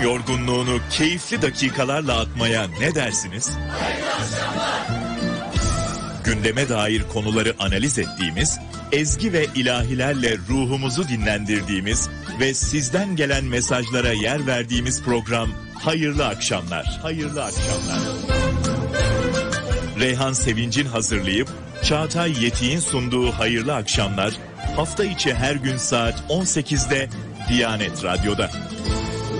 yorgunluğunu keyifli dakikalarla atmaya ne dersiniz? Gündeme dair konuları analiz ettiğimiz, ezgi ve ilahilerle ruhumuzu dinlendirdiğimiz ve sizden gelen mesajlara yer verdiğimiz program Hayırlı Akşamlar. Hayırlı Akşamlar. Reyhan Sevinç'in hazırlayıp Çağatay Yetik'in sunduğu Hayırlı Akşamlar hafta içi her gün saat 18'de Diyanet Radyo'da.